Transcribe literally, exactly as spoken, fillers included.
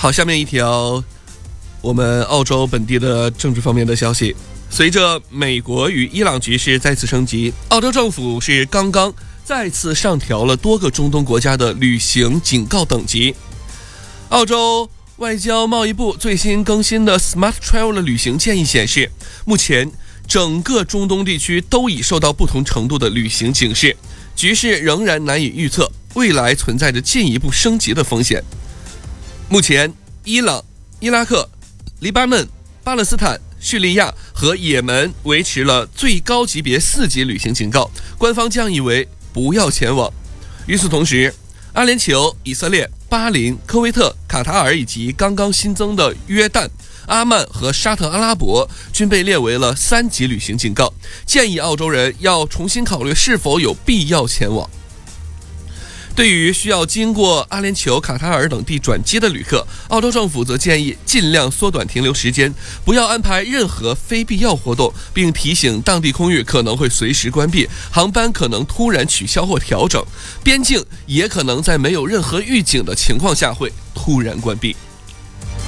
好，下面一条我们澳洲本地的政治方面的消息。随着美国与伊朗局势再次升级，澳洲政府是刚刚再次上调了多个中东国家的旅行警告等级。澳洲外交贸易部最新更新的 Smart Travel 旅行建议显示，目前整个中东地区都已受到不同程度的旅行警示，局势仍然难以预测，未来存在着进一步升级的风险。目前，伊朗、伊拉克、黎巴嫩、巴勒斯坦、叙利亚和也门维持了最高级别四级旅行警告，官方降译为不要前往。与此同时，阿联酋、以色列、巴林、科威特、卡塔尔以及刚刚新增的约旦、阿曼和沙特阿拉伯均被列为了三级旅行警告，建议澳洲人要重新考虑是否有必要前往。对于需要经过阿联酋、卡塔尔等地转机的旅客，澳洲政府则建议尽量缩短停留时间，不要安排任何非必要活动，并提醒当地空域可能会随时关闭，航班可能突然取消或调整，边境也可能在没有任何预警的情况下会突然关闭。